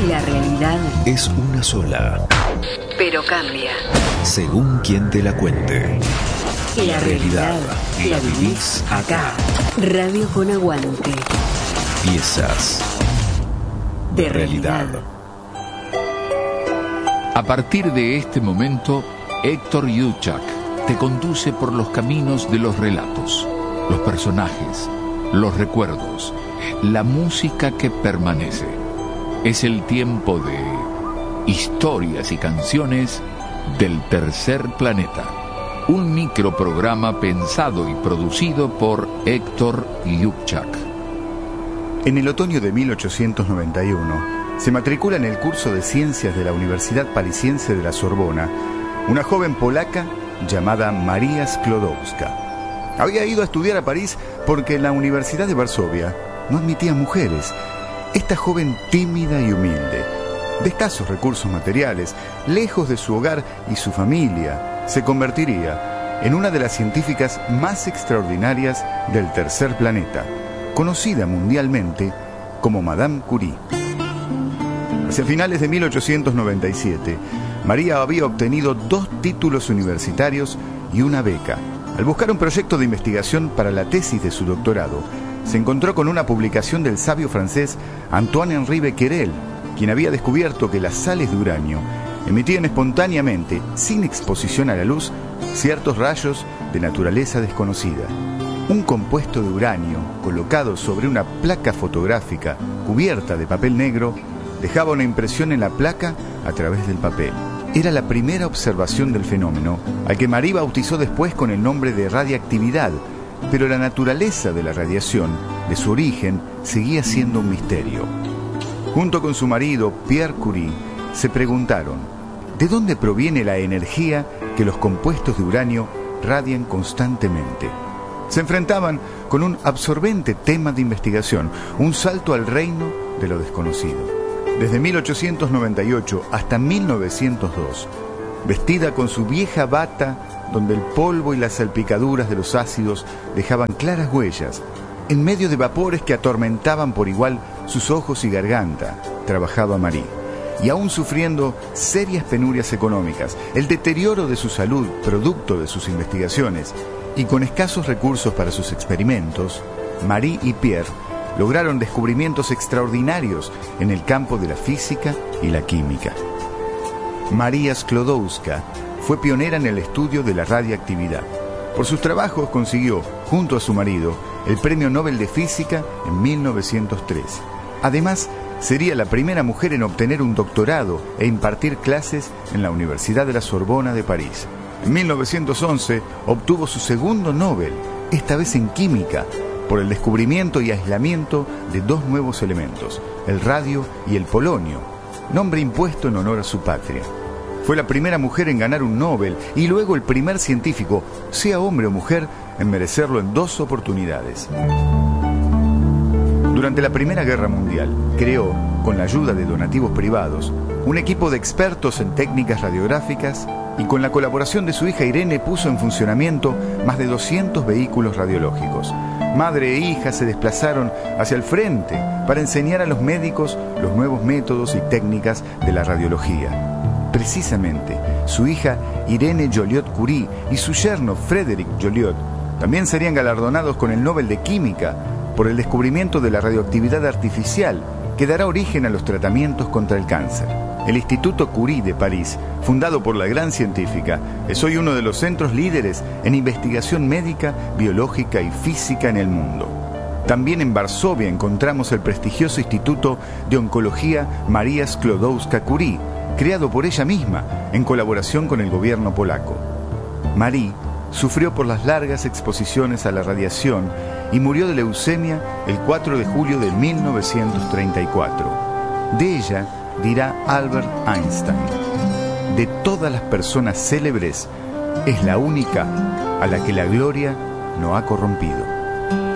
La realidad es una sola, pero cambia según quien te la cuente. La realidad la vivís acá. Radio con Aguante. Piezas de realidad. A partir de este momento, Héctor Yuchak te conduce por los caminos de los relatos, los personajes, los recuerdos, la música que permanece. Es el tiempo de historias y canciones del tercer planeta. Un microprograma pensado y producido por Héctor Yuchak. En el otoño de 1891 se matricula en el curso de Ciencias de la Universidad Parisiense de la Sorbona una joven polaca llamada María Sklodowska. Había ido a estudiar a París porque la Universidad de Varsovia no admitía mujeres. Esta joven tímida y humilde, de escasos recursos materiales, lejos de su hogar y su familia, se convertiría en una de las científicas más extraordinarias del tercer planeta, conocida mundialmente como Madame Curie. Hacia finales de 1897, María había obtenido 2 títulos universitarios y una beca. Al buscar un proyecto de investigación para la tesis de su doctorado, se encontró con una publicación del sabio francés Antoine-Henri Becquerel, quien había descubierto que las sales de uranio emitían espontáneamente, sin exposición a la luz, ciertos rayos de naturaleza desconocida. Un compuesto de uranio colocado sobre una placa fotográfica cubierta de papel negro dejaba una impresión en la placa a través del papel. Era la primera observación del fenómeno, al que Marie bautizó después con el nombre de radiactividad, pero la naturaleza de la radiación, de su origen, seguía siendo un misterio. Junto con su marido, Pierre Curie, se preguntaron, ¿de dónde proviene la energía que los compuestos de uranio radian constantemente? Se enfrentaban con un absorbente tema de investigación, un salto al reino de lo desconocido. Desde 1898 hasta 1902, vestida con su vieja bata, donde el polvo y las salpicaduras de los ácidos dejaban claras huellas, en medio de vapores que atormentaban por igual sus ojos y garganta, trabajaba Marie. Y aún sufriendo serias penurias económicas, el deterioro de su salud, producto de sus investigaciones, y con escasos recursos para sus experimentos, Marie y Pierre lograron descubrimientos extraordinarios en el campo de la física y la química. María Sklodowska fue pionera en el estudio de la radiactividad. Por sus trabajos consiguió, junto a su marido, el Premio Nobel de Física en 1903. Además, sería la primera mujer en obtener un doctorado e impartir clases en la Universidad de la Sorbona de París. En 1911 obtuvo su segundo Nobel, esta vez en química, por el descubrimiento y aislamiento de 2 nuevos elementos, el radio y el polonio, nombre impuesto en honor a su patria. Fue la primera mujer en ganar un Nobel y luego el primer científico, sea hombre o mujer, en merecerlo en 2 oportunidades. Durante la Primera Guerra Mundial, creó, con la ayuda de donativos privados, un equipo de expertos en técnicas radiográficas y con la colaboración de su hija Irene puso en funcionamiento más de 200 vehículos radiológicos. Madre e hija se desplazaron hacia el frente para enseñar a los médicos los nuevos métodos y técnicas de la radiología. Precisamente, su hija Irene Joliot-Curie y su yerno Frédéric Joliot también serían galardonados con el Nobel de Química por el descubrimiento de la radioactividad artificial que dará origen a los tratamientos contra el cáncer. El Instituto Curie de París, fundado por la gran científica, es hoy uno de los centros líderes en investigación médica, biológica y física en el mundo. También en Varsovia encontramos el prestigioso Instituto de Oncología María Sklodowska-Curie, creado por ella misma en colaboración con el gobierno polaco. Marie sufrió por las largas exposiciones a la radiación y murió de leucemia el 4 de julio de 1934. De ella dirá Albert Einstein: de todas las personas célebres, es la única a la que la gloria no ha corrompido.